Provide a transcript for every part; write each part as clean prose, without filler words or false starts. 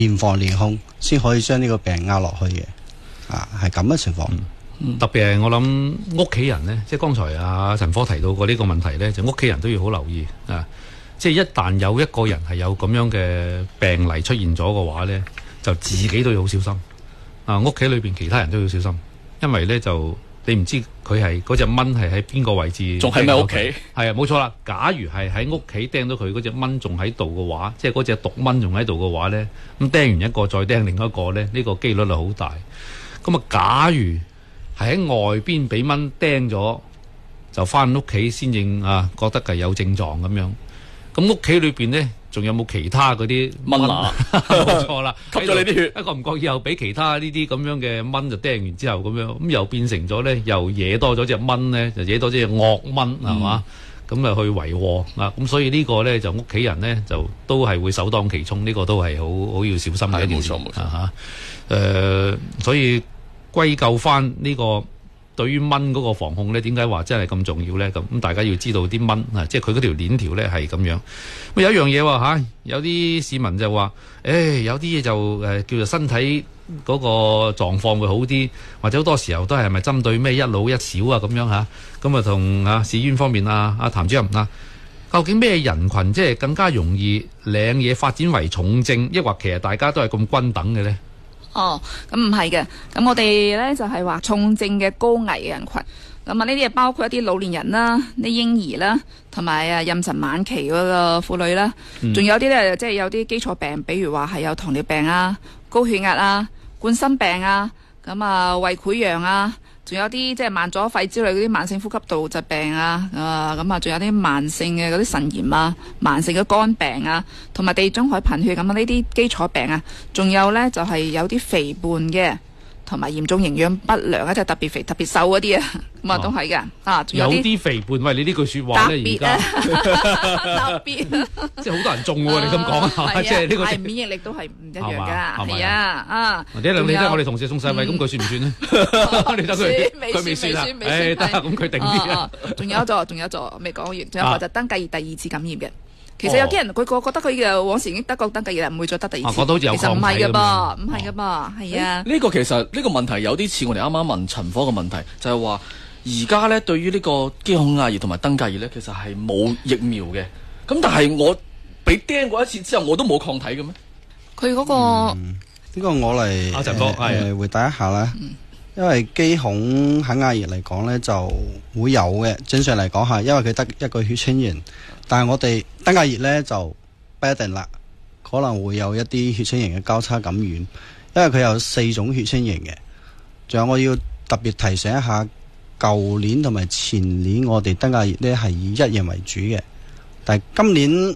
嚴防嚴控，先可以將呢個病壓落去嘅。係咁嘅情況。 特別係我諗屋企人呢，即係剛才阿陳科提到過呢個問題呢，就屋企人都要好留意啊！即係一旦有一個人係有咁樣嘅病例出現咗嘅話呢，就自己都要好小心啊！屋企裏邊其他人都要小心，因為呢就你唔知佢係嗰隻蚊係喺邊個位置， 仲喺咪屋企？ 係啊，冇錯啦！假如係喺屋企叮到佢嗰隻蚊仲喺度嘅話，即係嗰隻毒蚊仲喺度嘅話呢，咁叮完一個再叮另一個呢，呢個機率係好大。咁啊，假如係喺外邊俾蚊叮咗，就翻屋企先認覺得係有症狀咁樣。咁屋企裏邊呢，仲有冇其他嗰啲蚊啊？ 冇錯啦， 吸咗你啲血， 一個唔覺意又俾其他呢啲咁樣嘅蚊就叮完之後咁樣，咁又變成咗呢，又惹多咗隻蚊呢，就惹多隻惡蚊係嘛？咁啊去為禍啊！咁所以呢個呢，就屋企人呢，就都係會首當其衝，呢個都係好要小心嘅一件事啊嚇。所以歸咎翻呢個對於蚊嗰個防控呢，點解話真係咁重要呢？咁大家要知道啲蚊啊，即係佢嗰條鏈條呢係咁樣。咁有一樣嘢喎嚇，有啲市民就話，有啲嘢就叫做身體嗰個狀況會好啲，或者好多時候都係咪針對咩一老一少啊咁樣嚇？咁啊同市醫院方面阿譚主任究竟咩人群即係更加容易領嘢發展為重症，抑或其實大家都係咁均等嘅呢？ 咁唔係嘅，咁我哋呢就係話重症嘅高危嘅人群，咁啊呢啲係包括一啲老年人啦、啲嬰兒啦，同埋妊娠晚期嗰個婦女啦，仲有啲呢，即係有啲基礎病，比如話係有糖尿病啊、高血壓啊、冠心病啊，咁啊胃潰瘍啊。仲有啲即係慢阻肺之類嗰啲慢性呼吸道疾病啊，咁啊，仲有啲慢性嘅嗰啲腎炎啊、慢性嘅肝病啊，同埋地中海貧血咁啊，呢啲基礎病啊，仲有呢，就係有啲肥胖嘅，同埋嚴重營養不良啊，即係特別肥、特別瘦嗰啲啊，咁啊都係嘅。仲有啲肥胖，喂，你呢句説話呢，而家特別， 即係好多人中喎，你咁講，即係呢個係免疫力都係唔一樣㗎，係啊， 你睇我哋同事宋世偉咁，佢算唔算呢？你睇佢未算啊，得咁佢定啲啊。 仲有一座未講完，仲有就登記第二次感染嘅。其實有啲人佢覺得佢嘅往時已經德國登記啦，唔會再得第二次。 其實唔係㗎噃，唔係㗎噃，係啊。 呢個其實呢個問題有啲似我哋啱啱問陳科嘅問題，就係話而家咧對於呢個肌孔壓熱同埋登革熱咧，其實係冇疫苗嘅。咁但係我俾釘過一次之後，我都冇抗體嘅咩？ 佢嗰個呢個我嚟陳科回答一下啦。因為肌孔肯壓熱嚟講呢，就會有嘅。正常嚟講係，因為佢得一個血清型，但係我哋登革熱呢，就不一定啦，可能會有一啲血清型嘅交叉感染，因為佢有4種血清型嘅。仲有我要特別提醒一下，舊年同埋前年我哋登革熱呢係以1型為主嘅，但係今年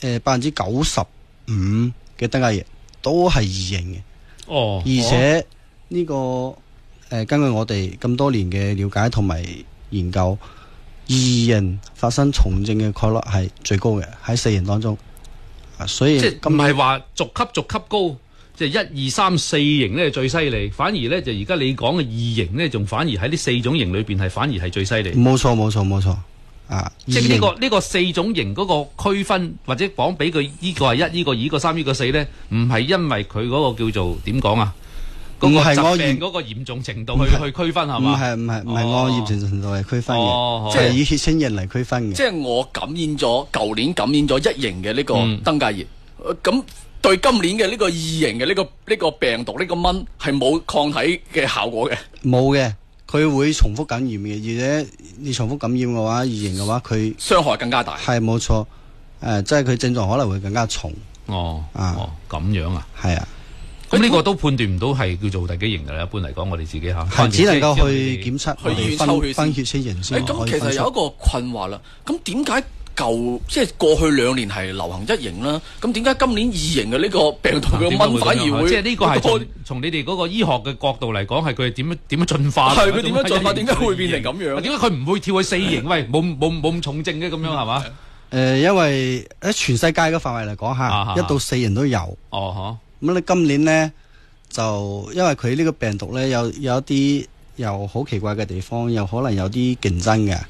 95%嘅登革熱都係2型嘅。而且呢個根據我哋咁多年嘅了解同埋研究，2型發生重症嘅概率係最高嘅，喺4型當中。所以即係唔係話逐級高，即係1、2、3、4型咧最犀利，反而咧就而家你講嘅2型咧，仲反而喺呢4種型裏邊係反而係最犀利。冇錯。即係呢個4種型嗰個區分，或者講俾佢呢個係1、呢個2、呢個3、呢個4咧，唔係因為佢嗰個叫做點講啊？嗰個疾病嗰個嚴重程度去區分係嘛？唔係按嚴重程度嚟區分嘅，即係以血清型嚟區分嘅。 即係我舊年感染咗1型嘅呢個登革熱，咁對今年嘅呢個2型嘅呢個病毒呢個蚊係冇抗體嘅效果嘅。 冇嘅，佢會重複感染嘅，而且你重複感染嘅話，2型嘅話佢傷害更加大。 係冇錯，即係佢症狀可能會更加重。 咁樣啊？ 係啊。 咁呢個都判斷唔到係叫做第幾型㗎啦。一般嚟講，我哋自己只能夠去檢測， 去醫院抽血分血清型先。 咁其實有一個困惑啦。咁點解即係過去2年係流行1型啦？咁點解今年2型嘅呢個病毒嘅蚊反而會？即係呢個係從你哋嗰個醫學嘅角度嚟講，係佢點樣進化？ 係佢點樣進化？點解會變成咁樣？ 點解佢唔會跳去4型？喂，冇咁重症嘅咁樣係嘛？ 因為喺全世界嘅範圍嚟講下1到4型都有。咁你今年呢，就因為佢呢個病毒呢，有一啲又好奇怪嘅地方，又可能有啲競爭嘅，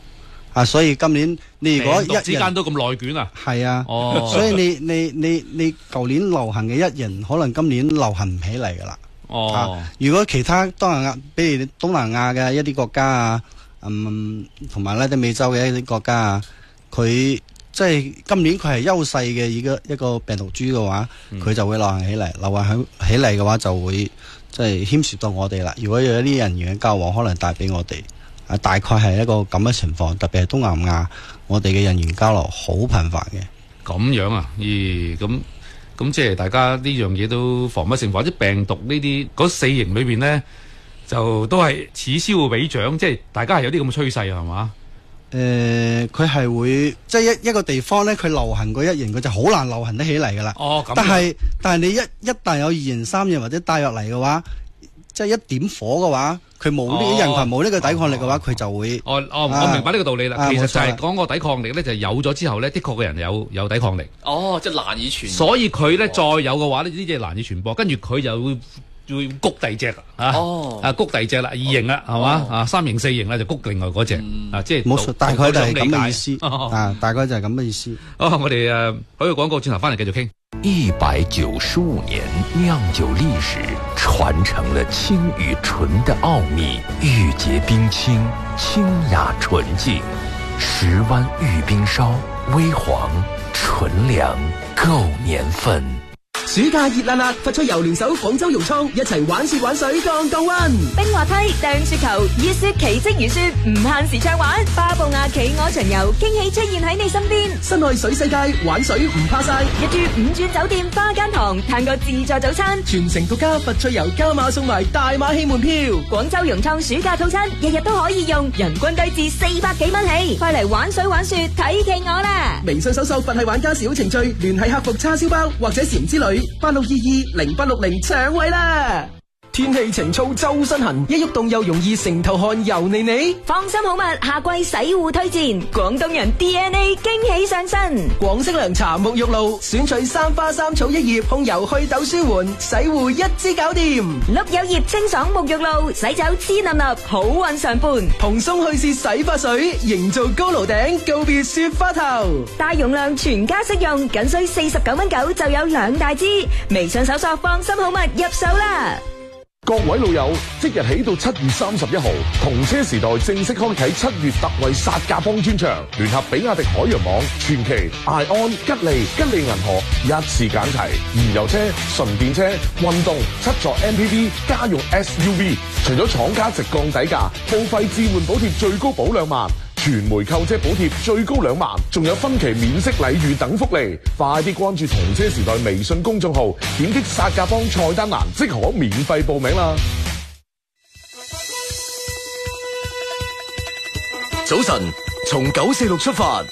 所以今年你如果病毒之間都咁內捲啊， 係啊，所以你舊年流行嘅一型，可能今年流行唔起嚟噶啦。如果其他東南亞，比如東南亞嘅一啲國家啊，同埋拉丁美洲嘅一啲國家啊，佢即係今年佢係優勢嘅一個病毒株嘅話，佢就會流行起嚟。流行起嚟嘅話，就會即係牽涉到我哋啦。如果有一啲人員嘅交往，可能帶俾我哋。大概係一個咁嘅情況，特別係東南亞，我哋嘅人員交流好頻繁嘅。 咁樣啊？咦，咁即係大家呢樣嘢都防不勝防。啲病毒呢啲嗰四型裏邊呢，就都係此消彼長，即係大家係有啲咁嘅趨勢係嘛？ 佢係會即係一個地方呢，佢流行嗰一型，佢就好難流行得起嚟噶啦。咁。但係你一旦有二型、三型或者帶入嚟嘅話，即係一點火嘅話，佢冇呢啲人群冇呢個抵抗力嘅話，佢就會。我明白呢個道理啦。其實就係講個抵抗力咧，就有咗之後咧，的確個人有抵抗力。 即係難以傳播。 所以佢咧再有嘅話呢，呢啲難以傳播，跟住佢就會谷第二隻谷第二隻啦，二型啦，係嘛？三型、四型啦，就谷另外嗰隻。即係冇大概就係咁嘅意思。大概就係咁嘅意思。 我哋喺個廣告轉頭翻嚟繼續傾。 195年釀酒歷史，傳承了清與純的奧秘，玉潔冰清，清雅純淨。10灣玉冰燒，微黃純糧，夠年份。 暑假熱辣辣，佛趣遊聯手廣州融創一齊玩雪玩水降溫， 冰滑梯、掟雪球、熱雪奇蹟如雪，唔限時暢玩。巴布亞企鵝巡遊，驚喜出現喺你身邊。 室內水世界，玩水唔怕晒。 一住5鑽酒店花間堂，嘆個自助早餐。 全城獨家佛趣遊加碼送埋大馬戲門票。 廣州融創暑假套餐，日日都可以用，人均低至400幾蚊起。快嚟玩水玩雪，睇企鵝啦！ 微信搜索佛系玩家小程序，聯繫客服叉燒包或者禪之旅。86220860搶位啦！天氣晴燥周身痕，一喐動又容易成頭汗油膩膩。 放心好物，夏季洗護推薦，廣東人 DNA 驚喜上身。 廣式涼茶沐浴露，選取三花三草一葉，控油祛痘舒緩，洗護一支搞掂。 碌柚葉清爽沐浴露，洗走黐粒粒，好運常伴。 蓬鬆去屑洗髮水，營造高樓頂，告別雪花頭。 大容量全家適用，僅需49.9蚊就有2大支。微信搜索放心好物入手啦！ 各位老友，即日起到7月31號，同車時代正式開啟7月特惠殺價幫專場，聯合比亞迪海洋網、傳祺、艾安、吉利銀河一次揀齊，燃油車、純電車、運動、7座 MPV、家用 SUV， 除咗廠家直降底價，報費置換補貼最高保2萬。全枚購車補貼最高2萬，仲有分期免息禮遇等福利，快啲關注同車時代微信公眾號，點擊殺價幫菜單欄即可免費報名啦！ 早晨，從946出發。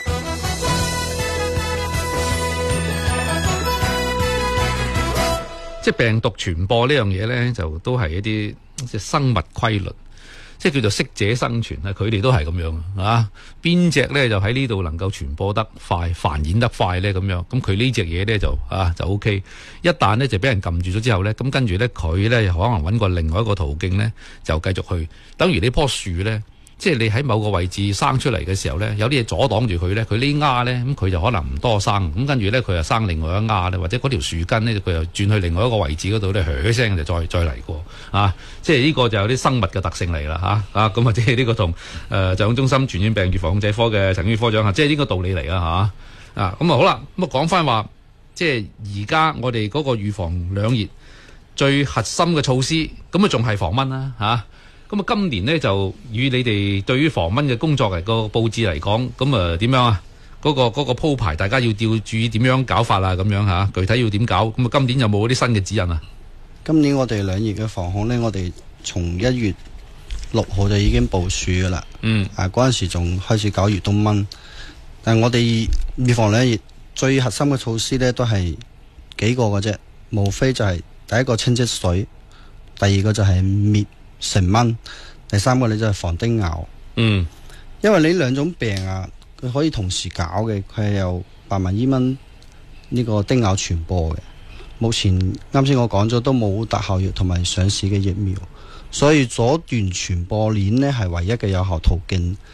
即係病毒傳播呢樣嘢咧，就都係一啲即係生物規律。即係叫做適者生存啊！佢哋都係咁樣啊！邊隻咧就喺呢度能夠傳播得快、繁衍得快咧咁樣？咁佢呢隻嘢咧就 OK。一旦咧就俾人撳住咗之後咧，咁跟住咧佢咧可能揾個另外一個途徑咧就繼續去。等於呢棵樹咧，即係你喺某個位置生出嚟嘅時候咧，有啲嘢阻擋住佢咧，佢呢丫咧咁佢就可能唔多生。咁跟住咧佢又生另外一丫咧，或者嗰條樹根咧佢又轉去另外一個位置嗰度咧，噓聲就再嚟過啊！即係呢個就有啲生物嘅特性嚟啦咁啊！即係呢個同疾控中心傳染病預防控制科嘅陳宇科長即係呢個道理嚟啦咁啊好啦，咁啊講翻話，即係而家我哋嗰個預防兩熱最核心嘅措施，咁啊仲係防蚊啦咁啊，今年呢，就與你哋對於防蚊嘅工作個佈置嚟講，咁啊點樣啊？嗰個鋪排，大家要注意點樣搞法啊？咁樣具體要點搞？咁啊，今年有冇啲新嘅指引啊？ 今年我哋兩熱嘅防控呢，我哋從1月6號就已經部署噶啦。嗰陣時仲開始搞越冬蚊，但係我哋預防兩熱最核心嘅措施呢，都係幾個嘅啫，無非就係第一個清積水，第二個就係滅成蚊，第三個你就係防叮咬。因為呢兩種病啊，佢可以同時搞嘅，佢係由白紋伊蚊呢個叮咬傳播嘅。目前啱先我講咗都冇特效藥同埋上市嘅疫苗，所以阻斷傳播鏈呢係唯一嘅有效途徑。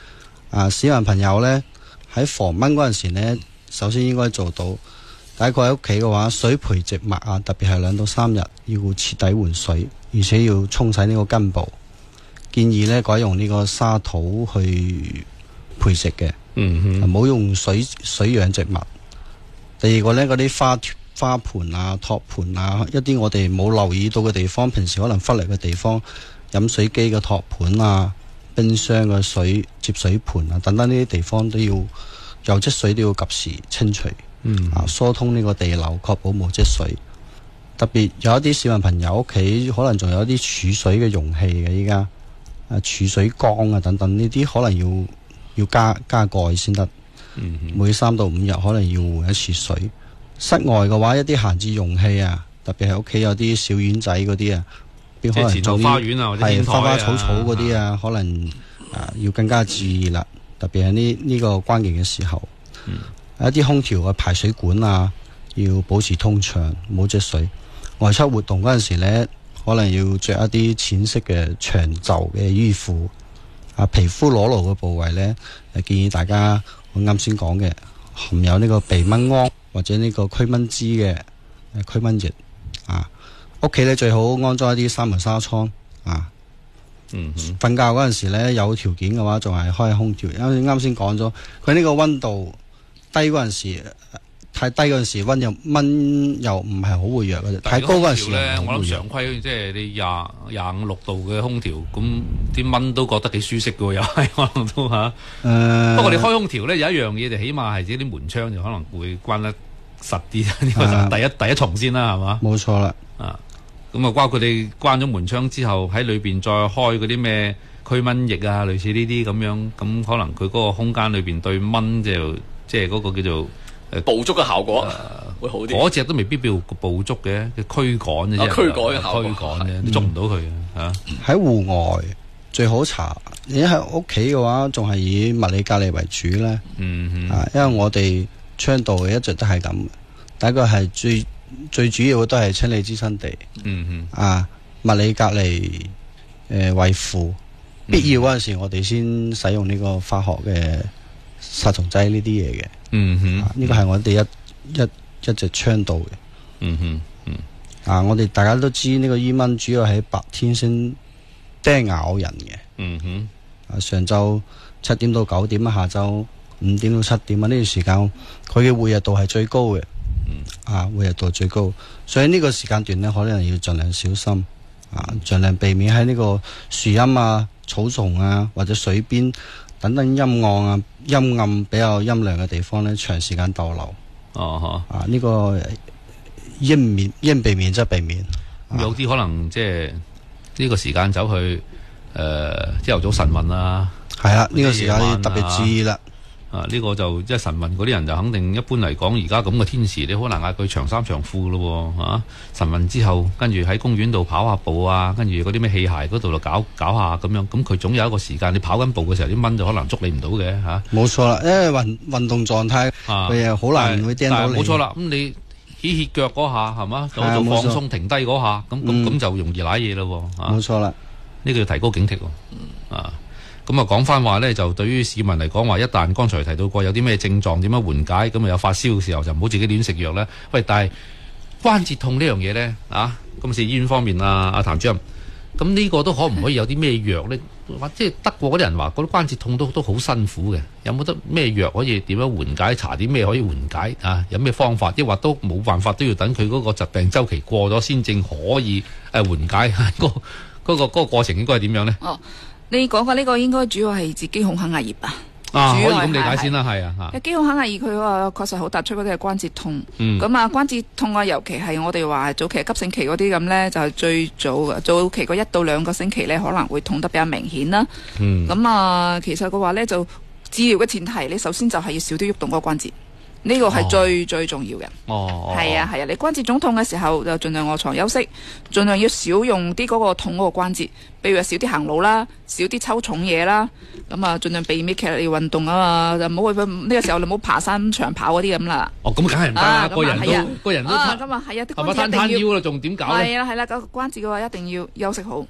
市民朋友呢，喺防蚊嗰陣時呢，首先應該做到第一個喺屋企嘅話，水培植物啊，特別係2到3日要徹底換水，而且要沖洗呢個根部。建議呢，改用呢個沙土去培植嘅，唔好用水養植物。第二個呢，嗰啲花盆啊、托盤啊，一啲我哋冇留意到嘅地方，平時可能忽略嘅地方，飲水機嘅托盤啊、冰箱嘅接水盤啊等等呢啲地方都要有積水都要及時清除。疏通呢個地流，確保冇積水。特別有一啲市民朋友屋企可能仲有啲儲水嘅容器嘅，依家儲水缸啊等等呢啲可能要加蓋先得。每3到5日可能要換一次水。室外嘅話，一啲閒置容器啊，特別係屋企有啲小院仔嗰啲啊，邊可能前後花園啊，或者天台啊， 花花草草嗰啲啊，可能要更加注意啦。特別係呢個關鍵嘅時候。一啲空調嘅排水管啊，要保持通暢，冇積水。外出活動嗰陣時呢，可能要着一啲淺色嘅長袖嘅衣褲。皮膚裸露嘅部位呢，建議大家我啱先講嘅含有呢個避蚊胺或者呢個驅蚊脂嘅驅蚊液。屋企呢最好安裝一啲3門紗窗。瞓覺嗰陣時呢，有條件嘅話仲係開空調。啱先講咗，佢呢個溫度低嗰陣時，太低嗰陣時蚊又唔係好活躍嘅啫。太高嗰陣時咧， 我諗常規即係你25、26度嘅空調，咁啲蚊都覺得幾舒適嘅喎，又係可能都嚇。不過你開空調咧有一樣嘢就起碼係自己啲門窗就可能會關得實啲，呢個就第一重先啦，係嘛？ 冇錯啦。 咁啊，包括你關咗門窗之後喺裏邊再開嗰啲咩驅蚊液啊，類似呢啲咁樣，咁可能佢嗰個空間裏邊對蚊即係嗰個叫做捕捉嘅效果會好啲。 嗰隻都未必叫捕捉嘅，叫驅趕嘅啫。 驅趕嘅效果， 驅趕嘅，你捉唔到佢嘅。 喺戶外最好搽。你喺屋企嘅話，仲係以物理隔離為主咧。因為我哋倡導嘅一直都係咁。第一個係最主要嘅都係清理滋生地。物理隔離為輔，必要嗰陣時我哋先使用呢個化學嘅殺蟲劑呢啲嘢嘅。呢個係我哋一直倡導嘅。我哋大家都知呢個伊蚊主要喺白天先叮咬人嘅。上晝7點到9點，下晝5點到7點呢段時間，佢嘅活躍度係最高嘅。活躍度最高，所以呢個時間段呢，可能要盡量小心。盡量避免喺呢個樹蔭啊、草叢啊或者水邊等等陰暗比較陰涼嘅地方呢，長時間逗留。呢個應避免則避免。 有啲可能即係呢個時間走去朝頭早晨運啊。係啊， 呢個時間要特別注意啦。 呢個就即係晨運嗰啲人就肯定一般嚟講，而家咁嘅天時，你好難嗌佢長衫長褲咯喎。晨運之後，跟住喺公園度跑下步啊，跟住嗰啲咩器械嗰度就搞下咁樣，咁佢總有一個時間，你跑緊步嘅時候，啲蚊就可能捉你唔到嘅嚇。 冇錯啦，因為運動狀態，佢又好難會釘到你。 冇錯啦，咁你起腳嗰下係嘛，就放鬆停低嗰下，咁就容易舐嘢咯喎。 冇錯啦， 呢個要提高警惕喎。咁啊，講翻話咧，就對於市民嚟講話，一旦剛才提到過有啲咩症狀點樣緩解，咁啊有發燒嘅時候就唔好自己亂食藥咧。喂，但係關節痛呢樣嘢咧，今次醫院方面阿譚主任，咁呢個都可唔可以有啲咩藥咧？或即係德國嗰啲人話嗰啲關節痛都好辛苦嘅，有冇得咩藥可以點樣緩解？搽啲咩可以緩解啊？有咩方法？抑或都冇辦法，都要等佢嗰個疾病週期過咗先正可以緩解？嗰個過程應該係點樣咧？ 你講嘅呢個應該主要係指肌孔肯亞葉啊。 可以咁理解先啦，係啊。 肌孔肯亞葉佢話確實好突出嗰啲係關節痛。關節痛啊，尤其係我哋話早期急性期嗰啲咁呢，就係最早期嗰1到2個星期呢，可能會痛得比較明顯啦。其實嘅話呢，就治療嘅前提，你首先就係要少啲喐動嗰個關節。呢個係最重要嘅。係啊，你關節腫痛嘅時候就盡量臥床休息，盡量要少用啲嗰個痛嗰個關節，比如話少啲行路啦，少啲抽重嘢啦，咁啊盡量避免劇烈運動啊嘛，就唔好去呢個時候你唔好爬山長跑嗰啲咁啦。 咁梗係唔得啦，個人都咁啊係啊，啲關節一定要攤腰啦，仲點搞咧？ 係啦，個關節嘅話一定要休息好。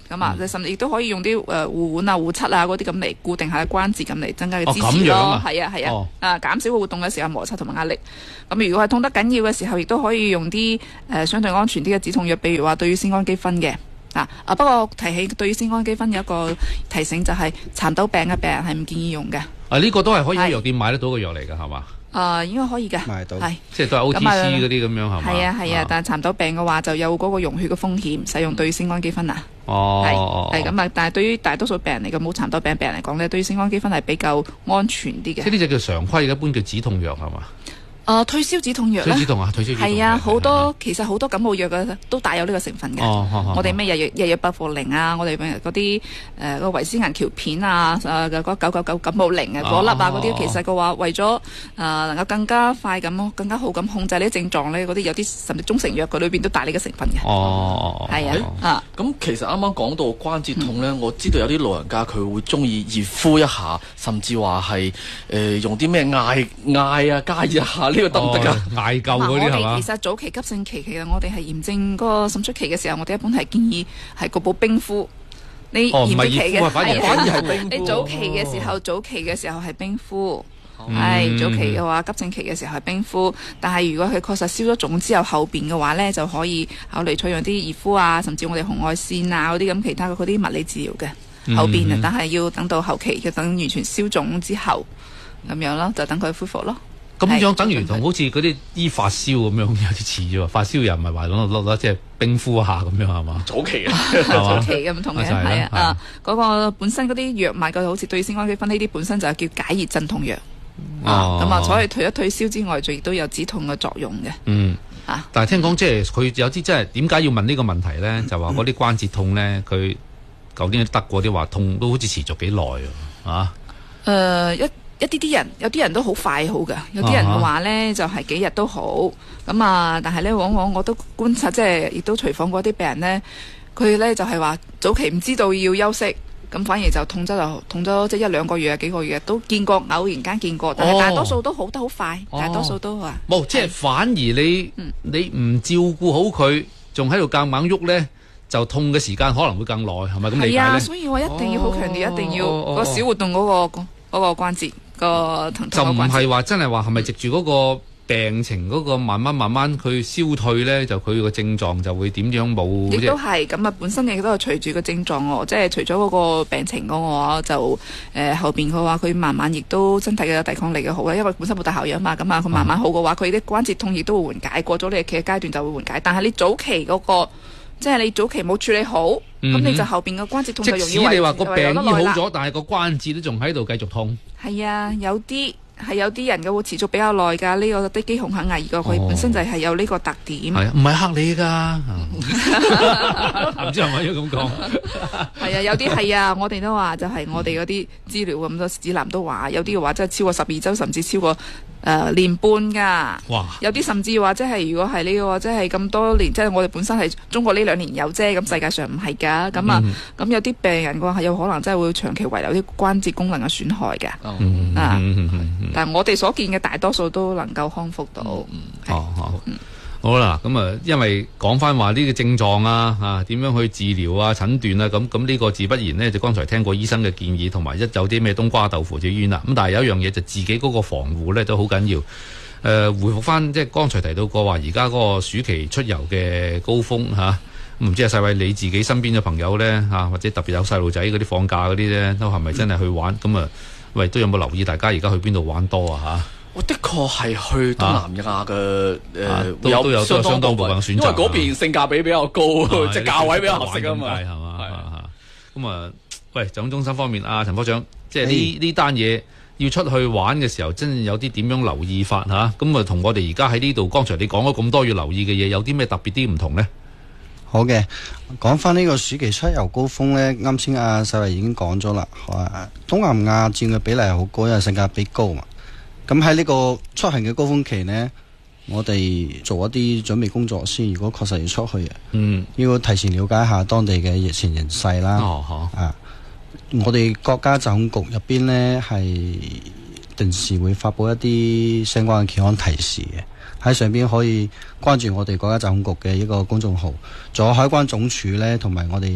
咁啊，甚至亦都可以用啲護腕啊、護膝啊嗰啲咁嚟固定下關節咁嚟增加嘅支持咁樣咯啊。 係啊係哦啊，減少活動嘅時候摩擦同埋壓力。咁如果係痛得緊要嘅時候，亦都可以用啲相對安全啲嘅止痛藥，譬如話對於先氨基酚嘅。不過提起對於先氨基酚有一個提醒，就係蠶豆病嘅病人係唔建議用嘅。 呢個都係可以喺藥店買得到嘅藥嚟㗎，係嘛？ 應該可以嘅， 買到係即係都係 OTC 嗰啲咁樣係嘛？ 係啊係啊，但係蠶豆病嘅話就有嗰個溶血嘅風險，使用對於先氨基酚啊。係咁啊，但係對於大多數病人嚟講，冇蠶豆病病人嚟講咧，對於先氨基酚係比較安全啲嘅。 即係呢隻叫常規嘅，一般叫止痛藥係嘛？ 退燒止痛藥咧， 退燒止痛係啊，其實好多感冒藥嘅都帶有呢個成分嘅。我哋咩日日百服靈啊，我哋嗰啲個維斯銀橋片啊，嗰999感冒靈啊嗰粒啊嗰啲，其實嘅話為咗能夠更加快咁更加好咁控制呢啲症狀咧，嗰啲有啲甚至中成藥佢裏邊都帶呢個成分嘅。係啊。 咁其實啱啱講到關節痛咧，我知道有啲老人家佢會中意熱敷一下，甚至話係用啲咩嗌啊加熱下。呢個得唔得㗎？ 艾灸嗰啲係嘛？ 我哋其實早期急性期其實我哋係炎症嗰個滲出期嘅時候，我哋一般係建議係局部冰敷。你炎症期嘅反而係冰敷。 你早期嘅時候係冰敷，係早期嘅話急症期嘅時候係冰敷。但係如果佢確實消咗腫之後，後邊嘅話咧就可以考慮採用啲熱敷啊，甚至我哋紅外線啊嗰啲咁其他嗰啲物理治療嘅後邊啊。但係要等到後期嘅，等完全消腫之後咁樣咯，就等佢恢復咯。 咁樣等於同好似嗰啲醫發燒咁樣有啲似啫喎，發燒又唔係話攞即係冰敷一下咁樣係嘛？ 早期早期嘅唔同嘅係啊，嗰個本身嗰啲藥物好似對先氨基酚呢啲本身就係叫解熱鎮痛藥，咁啊所以退一退燒之外，亦都有止痛嘅作用嘅。 但係聽講即係佢有啲即係點解要問呢個問題咧？就話嗰啲關節痛咧，佢舊年德國啲話痛都好似持續幾耐啊？ 一啲人有啲人都好快好㗎，有啲人嘅話呢就係幾日都好咁啊！但係呢，往往我都觀察，即係亦都隨訪過啲病人呢，佢呢就係話早期唔知道要休息，咁反而就痛咗即係1-2個月啊幾個月都見過，偶然間見過，但係大多數都好得好快，大多數都話冇，即係反而你唔照顧好佢，仲喺度夾硬喐呢，就痛嘅時間可能會更耐，係咪咁理解呢？ 係啊，所以我一定要好強調，一定要個小活動嗰個關節。個疼痛就唔係話真係話係咪藉住嗰個病情嗰個慢慢佢消退咧，就佢個症狀就會點樣冇？ 亦都係咁啊！本身亦都係隨住個症狀喎，即係除咗嗰個病情嗰個就後邊嘅話，佢慢慢亦都身體嘅抵抗力嘅好啦，因為本身冇大效藥嘛，咁啊佢慢慢好嘅話，佢啲關節痛亦都會緩解，過咗你嘅階段就會緩解。但係你早期嗰個即係你早期冇處理好，咁你就後邊嘅關節痛就容易。 即使你話個病醫好咗，但係個關節都仲喺度繼續痛。係啊，有啲人嘅會持續比較耐㗎。呢個啲肌紅肯亞熱個佢本身就係有呢個特點。 係啊，唔係嚇你㗎，唔知係咪要咁講？ 係啊，有啲係啊，我哋都話就係我哋嗰啲資料咁多指南都話，有啲嘅話真係超過12週，甚至超過年半㗎。 哇！ 有啲甚至話即係如果係呢個即係咁多年，即係我哋本身係中國呢2年有啫，咁世界上唔係㗎。咁啊，咁有啲病人嘅話係有可能真係會長期遺留啲關節功能嘅損害嘅。但係我哋所見嘅大多數都能夠康復到。 好啦，咁啊，因為講翻話呢個症狀啊，點樣去治療啊、診斷啊，咁呢個自不然呢，就剛才聽過醫生嘅建議，同埋有啲咩冬瓜豆腐就醫院啦。咁但係有一樣嘢就自己嗰個防護呢都好緊要。回復翻即係剛才提到過話，而家嗰個暑期出遊嘅高峰嚇，唔知阿世偉你自己身邊嘅朋友呢，或者特別有細路仔嗰啲放假嗰啲呢，都係咪真係去玩？咁啊，喂，都有冇留意大家而家去邊度玩多啊嚇？ 我的確係去東南亞嘅都有相當部分選擇， 因為嗰邊性價比比較高，即係價位比較合適啊嘛。 係嘛？咁啊，喂，疾控中心方面，陳科長，即係呢單嘢要出去玩嘅時候，真係有啲點樣留意法嚇？咁啊，同我哋而家喺呢度，剛才你講咗咁多要留意嘅嘢，有啲咩特別啲唔同呢？ 好嘅，講翻呢個暑期出遊高峰呢，啱先阿世偉已經講咗啦。東南亞佔嘅比例係好高，因為性價比高嘛。咁喺呢個出行嘅高峰期呢，我哋做一啲準備工作先。如果確實要出去嘅，要提前了解一下當地嘅疫情形勢啦。我哋國家疾控局入邊呢，係定時會發布一啲相關嘅健康提示嘅，喺上邊可以關注我哋國家疾控局嘅一個公眾號，仲有海關總署呢，同埋我哋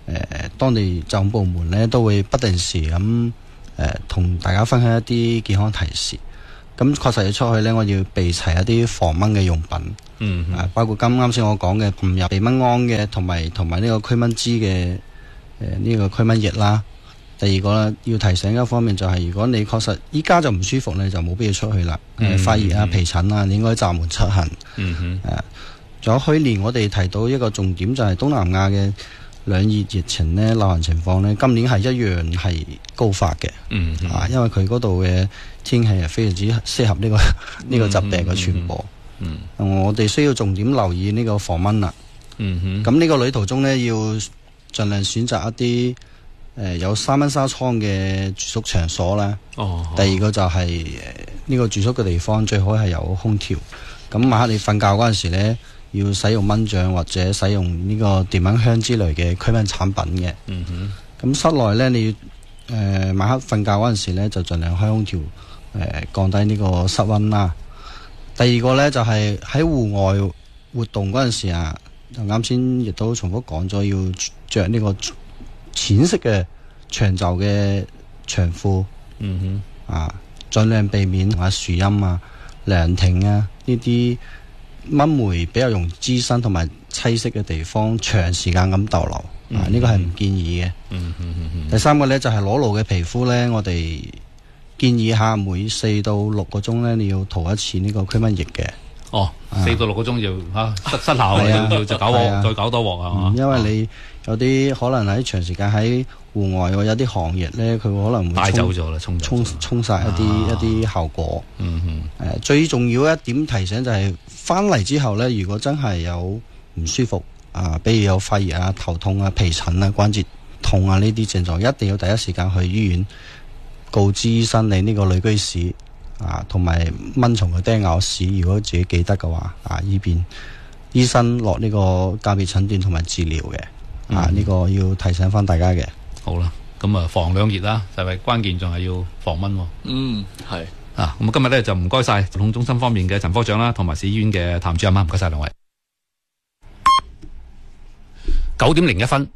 當地疾控部門呢都會不定時咁同大家分享一啲健康提示。咁確實要出去呢，我要備齊一啲防蚊嘅用品，包括啱先我講嘅含有避蚊胺嘅，同埋呢個驅蚊脂嘅呢個驅蚊液啦。第二個呢，要提醒一方面就係，如果你確實依家就唔舒服呢，就冇必要出去啦。發熱啊、皮疹啊，你應該暫緩出行。仲有去年我哋提到一個重點就係東南亞嘅兩熱疫情呢，流行情況呢，今年係一樣係高發嘅。因為佢嗰度嘅天氣係非常之適合呢個疾病嘅傳播。我哋需要重點留意呢個防蚊啦。咁呢個旅途中呢，要盡量選擇一啲有3蚊紗窗嘅住宿場所啦。第二個就係呢個住宿嘅地方最好係有空調。咁晚黑你瞓覺嗰陣時呢，要使用蚊帳或者使用呢個電蚊香之類嘅驅蚊產品嘅。咁室內呢，你要晚黑瞓覺嗰陣時呢，就盡量開空調，降低呢個室溫啦。第二個呢，就係喺戶外活動嗰陣時啊，就啱先亦都重複講咗，要着呢個淺色嘅長袖嘅長褲。盡量避免樹蔭啊、涼亭啊呢啲蚊媒比較容易滋生同埋棲息嘅地方長時間咁逗留。呢個係唔建議嘅。第三個呢，就係裸露嘅皮膚呢，我哋建議下每4到6個鐘呢，你要塗一次呢個驅蚊液嘅。 4到6個鐘就失效，要就搞鑊，再搞多鑊係嘛？因為你有啲可能喺長時間喺戶外，有啲寒液呢，佢可能會帶走咗啦， 沖晒一啲效果。最重要一點提醒就係翻嚟之後呢，如果真係有唔舒服比如有發熱啊、頭痛啊、皮疹啊、關節痛啊呢啲症狀，一定要第一時間去醫院告知醫生你呢個旅居史同埋蚊蟲嘅叮咬史，如果自己記得嘅話以便醫生落呢個鑑別診斷同埋治療嘅。呢個要提醒翻大家嘅。 好啦，咁防兩熱啦，就係關鍵，仲係要防蚊。 係咁今日咧就唔該晒疾控中心方面嘅陳科長啦，同埋市醫院嘅譚主任，唔該晒兩位。9點01分，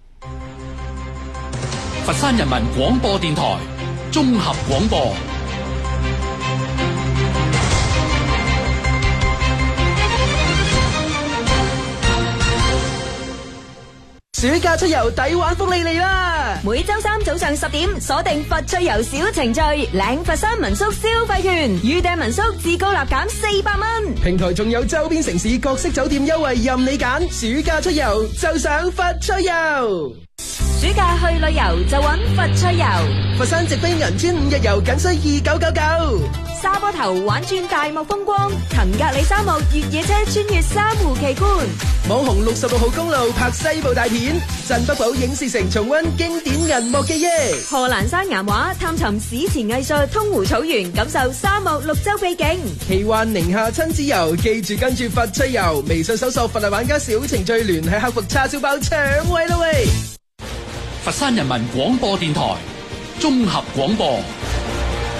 佛山人民廣播電台綜合廣播。 暑假出遊抵玩福利嚟啦！ 每周3早上10點，鎖定佛趣遊小程序，領佛山民宿消費券，預訂民宿至高立減400蚊。 平台仲有周邊城市各式酒店優惠任你揀，暑假出遊就上佛趣遊。 暑假去旅遊就揾佛趣遊， 佛山直飛銀川5日遊僅需2999。 沙坡頭玩轉大漠風光，騰格里沙漠越野車穿越珊瑚奇觀， 網紅66號公路拍西部大片，鎮北堡影視城重溫經典銀幕記憶， 賀蘭山岩畫探尋史前藝術，通湖草原感受沙漠綠洲秘境， 奇幻寧夏親子遊，記住跟住佛趣遊，微信搜索佛麗玩家小程序，聯繫客服叉燒包搶位啦喂！ 佛山人民廣播電台綜合廣播。